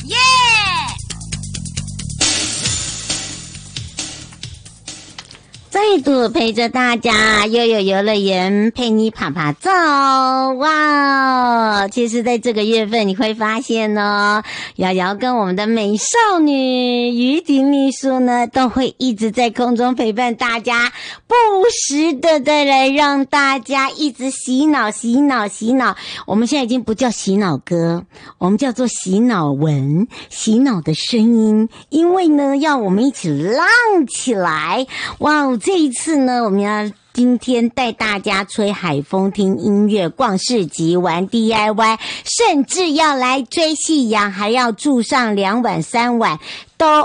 耶！再度陪着大家，悠悠游乐园陪你爬爬照。哇！其实在这个月份你会发现呢，瑶瑶跟我们的美少女于婷秘书呢，都会一直在空中陪伴大家，不时的来让大家一直洗脑。我们现在已经不叫洗脑歌，我们叫做洗脑文，洗脑的声音。因为呢，要我们一起浪起来。哇！这一次呢，我们要今天带大家吹海风、听音乐、逛市集、玩 DIY， 甚至要来追夕阳，还要住上2晚3晚都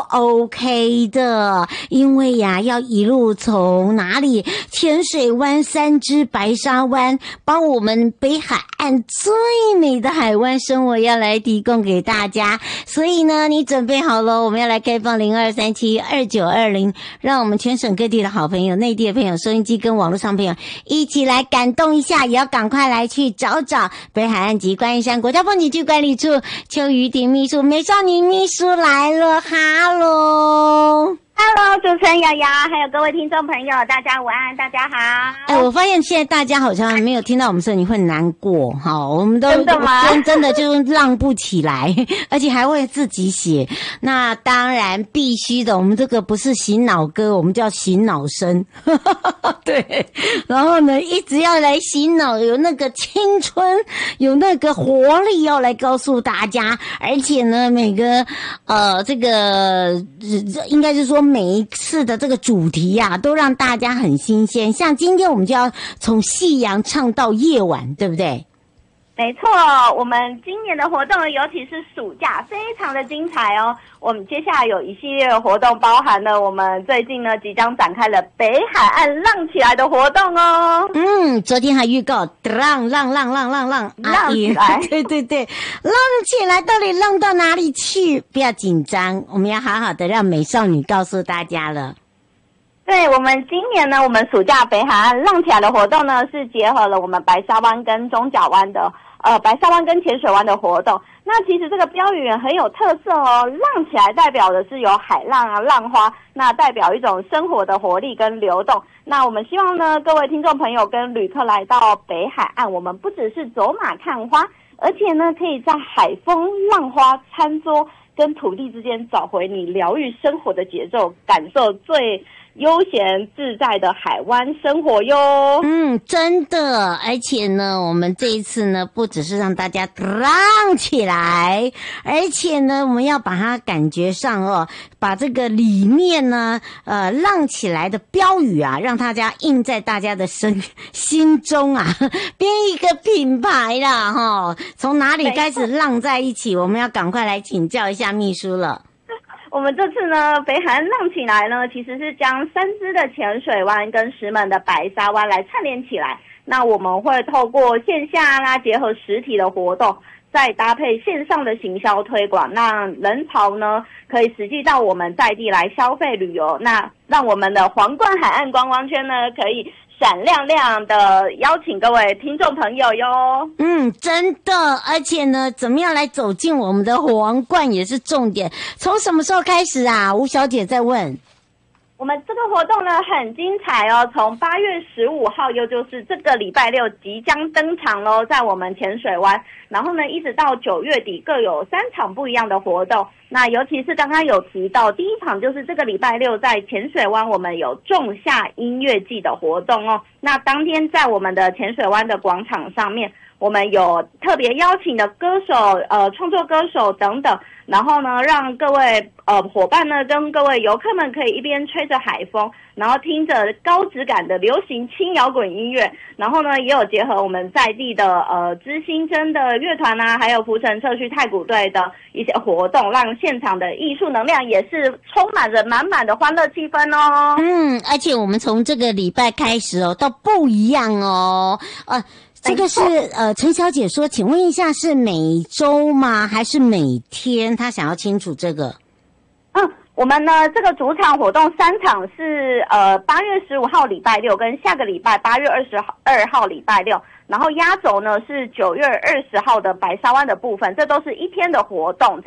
OK 的。因为呀，要一路从哪里？浅水湾、三芝、白沙湾，把我们北海岸最美的海湾生活要来提供给大家。所以呢，你准备好了，我们要来开放02372920，让我们全省各地的好朋友、内地的朋友、收音机跟网络上朋友一起来感动一下，也要赶快来去找找北海岸及观音山国家风景区管理处邱于婷秘书、美少女秘书来了，哈喽。 Hello， 主持人瑶瑶，还有各位听众朋友，大家午安，大家好。 我发现现在大家好像没有听到我们声音会难过，好，我们都真的吗？ 真的就浪不起来，而且还会自己写。那当然必须的，我们这个不是洗脑歌，我们叫洗脑声。对，然后呢，一直要来洗脑，有那个青春，有那个活力要来告诉大家，而且呢，每个这个应该是说每一次的这个主题啊，都让大家很新鲜。像今天我们就要从夕阳唱到夜晚，对不对？ 没错，我们今年的活动，尤其是暑假，非常的精彩哦。我们接下来有一系列的活动，包含了我们最近呢即将展开了北海岸浪起来的活动哦。 昨天还预告浪起来， 对，浪起来，到底浪到哪里去？不要紧张，我们要好好的让美少女告诉大家了。 对，我们今年呢，我们暑假北海岸浪起来的活动呢，是结合了我们白沙湾跟中角湾的白沙湾跟浅水湾的活动。那其实这个标语很有特色哦，浪起来代表的是有海浪啊、浪花，那代表一种生活的活力跟流动。那我们希望呢，各位听众朋友跟旅客来到北海岸，我们不只是走马看花，而且呢，可以在海风、浪花、餐桌跟土地之间找回你疗愈生活的节奏，感受最悠闲自在的海湾生活哟。 真的，而且呢，我们这一次呢，不只是让大家浪起来，而且呢，我们要把它感觉上把这个里面呢，浪起来的标语啊，让大家印在大家的心中啊，编一个品牌啦，从哪里开始浪在一起，我们要赶快来请教一下秘书了。 我们这次呢，北海岸浪起来呢，其实是将三芝的浅水湾跟石门的白沙湾来串联起来。那我们会透过线下啦，结合实体的活动，再搭配线上的行销推广，让人潮呢可以实际到我们在地来消费旅游，那让我们的皇冠海岸观光圈呢可以闪亮亮的邀请各位听众朋友哟。 真的，而且呢，怎么样来走进我们的皇冠也是重点。从什么时候开始啊？吴小姐在问。 我们这个活动呢很精彩哦，从8月15号，又就是这个礼拜六即将登场咯，在我们浅水湾，然后呢一直到9月底各有3场不一样的活动。那尤其是刚刚有提到第一场就是这个礼拜六在浅水湾，我们有仲夏音乐季的活动哦。那当天在我们的浅水湾的广场上面，我们有特别邀请的歌手、创作歌手等等，然后呢，让各位伙伴呢跟各位游客们可以一边吹着海风，然后听着高质感的流行轻摇滚音乐，然后呢也有结合我们在地的知心真的乐团啊，还有浮城社区太鼓队的一些活动，让现场的艺术能量也是充满着满满的欢乐气氛哦。 而且我们从这个礼拜开始都不一样哦。这个是陈小姐说，请问一下是每周吗？还是每天？她想要清楚这个。 我们呢这个主场活动3场是8月15号礼拜六跟下个礼拜8月22号礼拜六，然后压轴呢是9月20号的白沙湾的部分，这都是一天的活动。